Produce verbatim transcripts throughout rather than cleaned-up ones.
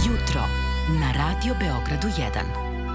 Jutro na Radio Beogradu jedan.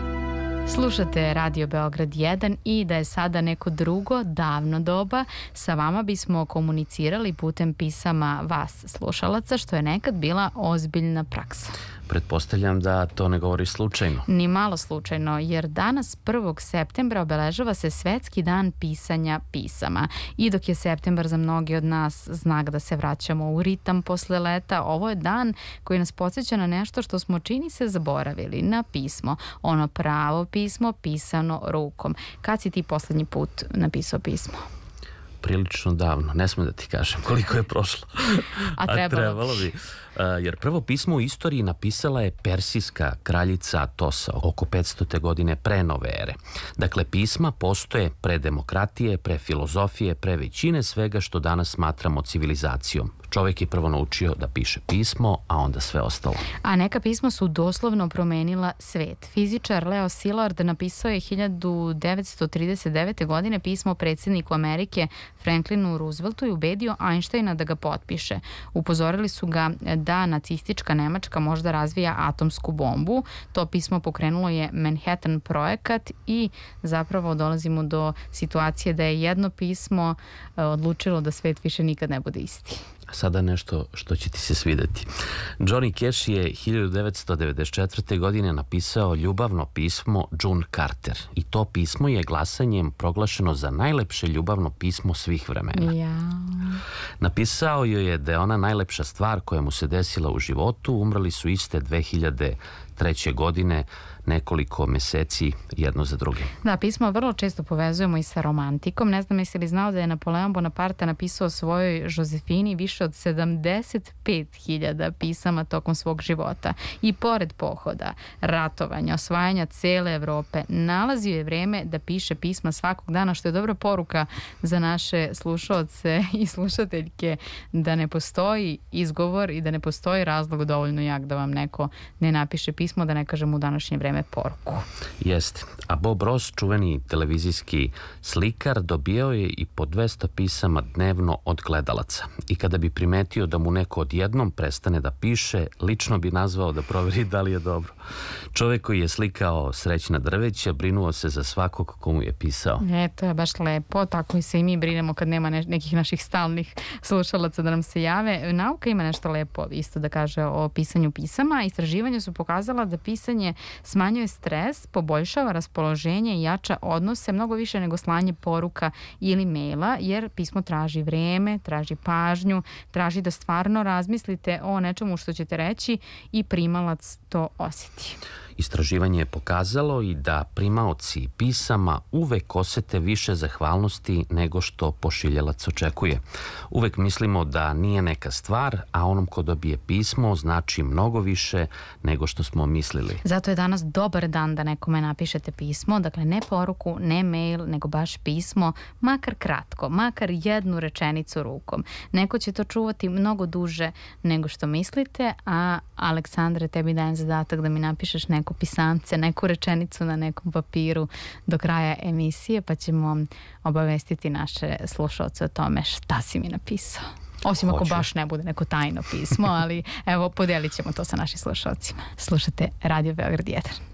Slušate Radio Beograd jedan i da je sada neko drugo, davno doba, sa vama bismo komunicirali putem pisama vas, slušalaca, što je nekad bila ozbiljna praksa. Pretpostavljam da to ne govoriš slučajno. Ni malo slučajno, jer danas prvog septembra obeležava se Svetski dan pisanja pisama. I dok je septembar za mnogi od nas znak da se vraćamo u ritam posle leta, ovo je dan koji nas podsjeća na nešto što smo, čini se, zaboravili, na pismo. Ono pravo pismo, pisano rukom. Kad si ti poslednji put napisao pismo? Prilično davno, ne smem da ti kažem koliko je prošlo. A trebalo, A trebalo bi. Jer prvo pismo u istoriji napisala je persijska kraljica Tosa oko petstote godine pre nove ere. Dakle, pisma postoje pre demokratije, pre filozofije, pre većine svega što danas smatramo civilizacijom. Čovjek je prvo naučio da piše pismo, a onda sve ostalo. A neka pisma su doslovno promenila svet. Fizičar Leo Szilard napisao je hiljadu devetsto trideset devete. godine pismo predsjedniku Amerike Franklinu Rooseveltu i ubedio Einsteina da ga potpiše. Upozorili su ga da nacistička Nemačka možda razvija atomsku bombu. To pismo pokrenulo je Manhattan projekat i zapravo dolazimo do situacije da je jedno pismo odlučilo da svet više nikad ne bude isti. Sada nešto što će ti se svideti. Johnny Cash je hiljadu devetsto devedeset četvrte. godine napisao ljubavno pismo June Carter i to pismo je glasanjem proglašeno za najlepše ljubavno pismo svih vremena. Ja. Napisao joj je da je ona najlepša stvar koja mu se desila u životu. Umrli su iste dve hiljade treće. godine, nekoliko meseci jedno za drugim. Da, pismo vrlo često povezujemo i sa romantikom. Ne znam jesi li znao da je Napoleon Bonaparte napisao svojoj Josefini više od sedamdeset pet hiljada pisama tokom svog života. I pored pohoda, ratovanja, osvajanja cele Evrope, nalazio je vreme da piše pisma svakog dana, što je dobra poruka za naše slušaoce i slušateljke, da ne postoji izgovor i da ne postoji razlog dovoljno jak da vam neko ne napiše pismo, da ne kažem u današnje vreme poruku. Jeste. A Bob Ross, čuveni televizijski slikar, dobijao je i po dvesta pisama dnevno od gledalaca. I kada bi primetio da mu neko odjednom prestane da piše, lično bi nazvao da proveri da li je dobro. Čovjek koji je slikao srećna drveća brinuo se za svakog komu je pisao. E, to je baš lepo, tako i se i mi brinemo kad nema ne, nekih naših stalnih slušalaca da nam se jave. Nauka ima nešto lepo isto da kaže o pisanju pisama. Istraživanja su pokazala da pisanje smanjuje stres, poboljšava raspoloženje i jača odnose mnogo više nego slanje poruka ili maila, jer pismo traži vreme, traži pažnju, traži da stvarno razmislite o nečemu što ćete reći i primalac to osjeti. Istraživanje je pokazalo i da primaoci pisama uvek osete više zahvalnosti nego što pošiljalac očekuje. Uvek mislimo da nije neka stvar, a onom ko dobije pismo znači mnogo više nego što smo mislili. Zato je danas dobar dan da nekome napišete pismo, dakle ne poruku, ne mail, nego baš pismo, makar kratko, makar jednu rečenicu rukom. Neko će to čuvati mnogo duže nego što mislite, a Aleksandre, tebi dajem zadatak da mi napišeš neko pisance, neku rečenicu na nekom papiru do kraja emisije, pa ćemo obavestiti naše slušalce o tome šta si mi napisao. Osim ako Hoću. baš ne bude neko tajno pismo, ali evo, podelit ćemo to sa našim slušalcima. Slušate Radio Beograd jedan.